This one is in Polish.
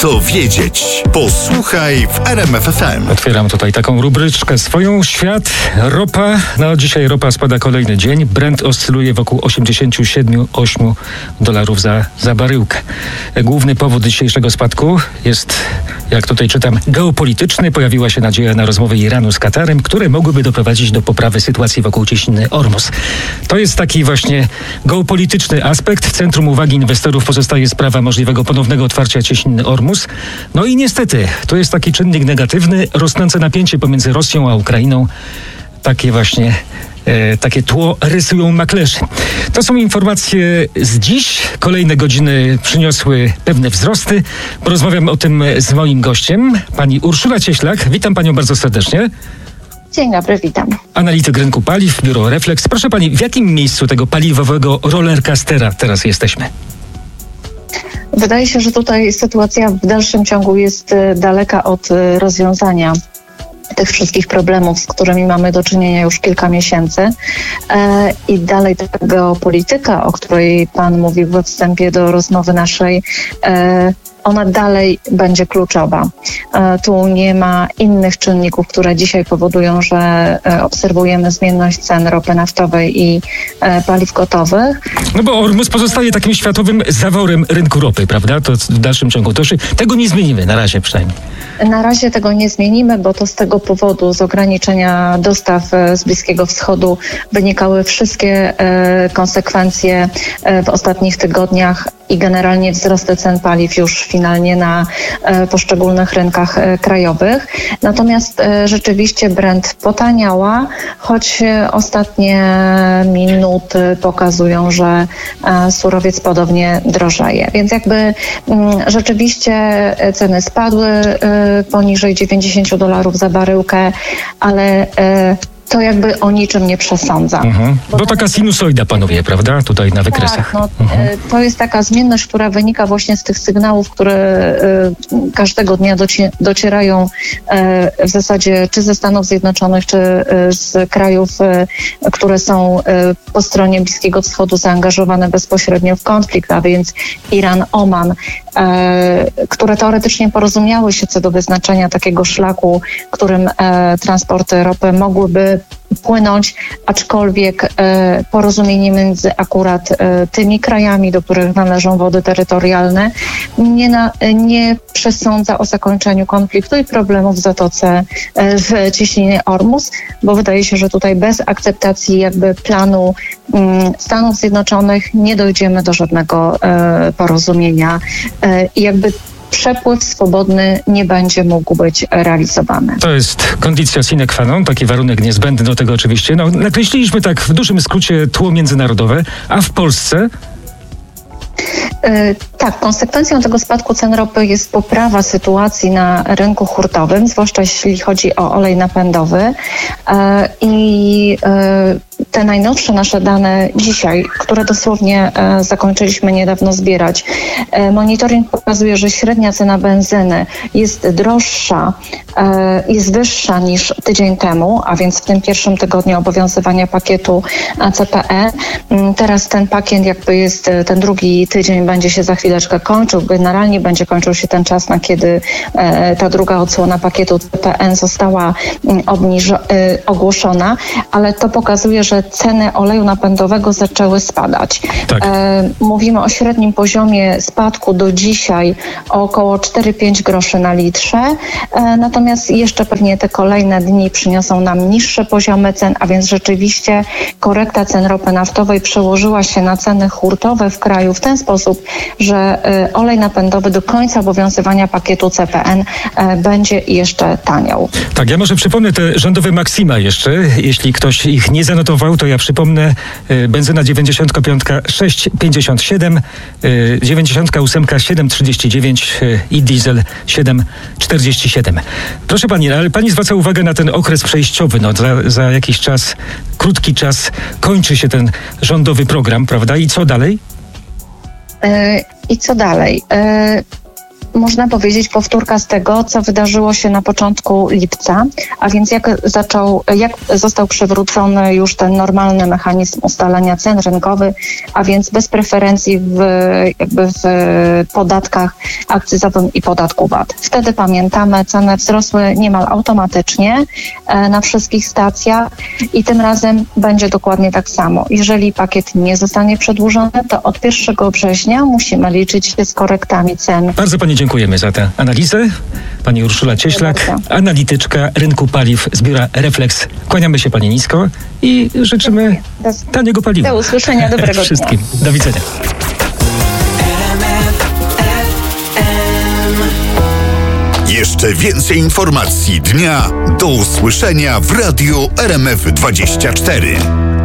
Warto wiedzieć. Posłuchaj w RMF FM. Otwieram tutaj taką rubryczkę swoją. Świat, ropa. No dzisiaj ropa spada kolejny dzień. Brent oscyluje wokół $87-8 za baryłkę. Główny powód dzisiejszego spadku jest, jak tutaj czytam, geopolityczny. Pojawiła się nadzieja na rozmowy Iranu z Katarem, które mogłyby doprowadzić do poprawy sytuacji wokół cieśniny Ormus. To jest taki właśnie geopolityczny aspekt. W centrum uwagi inwestorów pozostaje sprawa możliwego ponownego otwarcia cieśniny Ormus. No i niestety, to jest taki czynnik negatywny, rosnące napięcie pomiędzy Rosją a Ukrainą. Takie tło rysują maklerzy. To są informacje z dziś. Kolejne godziny przyniosły pewne wzrosty. Porozmawiam o tym z moim gościem, pani Urszula Cieślak. Witam panią bardzo serdecznie. Dzień dobry, witam. Analityk rynku paliw, biuro Reflex. Proszę pani, w jakim miejscu tego paliwowego rollercoastera teraz jesteśmy? Wydaje się, że tutaj sytuacja w dalszym ciągu jest daleka od rozwiązania tych wszystkich problemów, z którymi mamy do czynienia już kilka miesięcy. I dalej ta geopolityka, o której pan mówił we wstępie do rozmowy naszej, ona dalej będzie kluczowa. Tu nie ma innych czynników, które dzisiaj powodują, że obserwujemy zmienność cen ropy naftowej i paliw gotowych. No bo Ormus pozostaje takim światowym zaworem rynku ropy, prawda? To w dalszym ciągu tego nie zmienimy, na razie przynajmniej. Na razie tego nie zmienimy, bo to z tego powodu, z ograniczenia dostaw z Bliskiego Wschodu wynikały wszystkie konsekwencje w ostatnich tygodniach i generalnie wzrosty cen paliw już finalnie na poszczególnych rynkach krajowych. Natomiast rzeczywiście Brent potaniała, choć ostatnie minuty pokazują, że surowiec podobnie drożeje. Więc jakby rzeczywiście ceny spadły poniżej $90 za baryłkę, ale to jakby o niczym nie przesądza. Bo taka sinusoida panuje, prawda? Tutaj na wykresach. Tak, to jest taka zmienność, która wynika właśnie z tych sygnałów, które każdego dnia docierają w zasadzie czy ze Stanów Zjednoczonych, czy z krajów, które są po stronie Bliskiego Wschodu zaangażowane bezpośrednio w konflikt, a więc Iran, Oman, które teoretycznie porozumiały się co do wyznaczenia takiego szlaku, którym transporty ropy mogłyby płynąć, aczkolwiek porozumienie między akurat tymi krajami, do których należą wody terytorialne, nie przesądza o zakończeniu konfliktu i problemów w zatoce w cieśninie Ormus, bo wydaje się, że tutaj bez akceptacji jakby planu Stanów Zjednoczonych nie dojdziemy do żadnego porozumienia i jakby przepływ swobodny nie będzie mógł być realizowany. To jest condicio sine qua non, taki warunek niezbędny do tego oczywiście. No, nakreśliliśmy tak w dużym skrócie tło międzynarodowe, a w Polsce? Tak, konsekwencją tego spadku cen ropy jest poprawa sytuacji na rynku hurtowym, zwłaszcza jeśli chodzi o olej napędowy i te najnowsze nasze dane dzisiaj, które dosłownie zakończyliśmy niedawno zbierać. Monitoring pokazuje, że średnia cena benzyny jest droższa, jest wyższa niż tydzień temu, a więc w tym pierwszym tygodniu obowiązywania pakietu CPE. Teraz ten pakiet jakby jest, ten drugi tydzień będzie się za chwileczkę kończył. Generalnie będzie kończył się ten czas, na kiedy ta druga odsłona pakietu CPN została ogłoszona, ale to pokazuje, że ceny oleju napędowego zaczęły spadać. Tak. Mówimy o średnim poziomie spadku do dzisiaj o około 4-5 groszy na litrze, natomiast jeszcze pewnie te kolejne dni przyniosą nam niższe poziomy cen, a więc rzeczywiście korekta cen ropy naftowej przełożyła się na ceny hurtowe w kraju w ten sposób, że olej napędowy do końca obowiązywania pakietu CPN będzie jeszcze taniał. Tak, ja może przypomnę te rządowe maksima jeszcze. Jeśli ktoś ich nie zanotował, to ja przypomnę, benzyna 95 6,57, 98 7,39 i diesel 7,47. Proszę pani, ale pani zwraca uwagę na ten okres przejściowy. No, za jakiś czas, krótki czas kończy się ten rządowy program, prawda? I co dalej? I co dalej? można powiedzieć, powtórka z tego, co wydarzyło się na początku lipca, a więc jak został przywrócony już ten normalny mechanizm ustalania cen rynkowy, a więc bez preferencji w podatkach akcyzowym i podatku VAT. Wtedy pamiętamy, ceny wzrosły niemal automatycznie na wszystkich stacjach i tym razem będzie dokładnie tak samo. Jeżeli pakiet nie zostanie przedłużony, to od 1 września musimy liczyć się z korektami cen. Bardzo pani dziękujemy za tę analizę. Pani Urszula Cieślak, analityczka rynku paliw z biura Reflex. Kłaniamy się pani nisko i życzymy taniego paliwa. Do usłyszenia, dobrego wszystkim. dnia. Do widzenia. Jeszcze więcej informacji dnia do usłyszenia w Radiu RMF24.